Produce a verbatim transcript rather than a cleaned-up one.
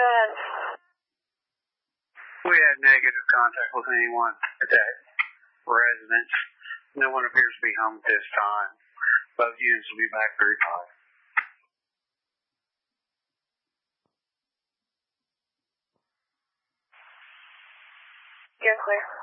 said? We had negative contact with anyone at that residence. No one appears to be home at this time. Both units will be back very high. You're clear.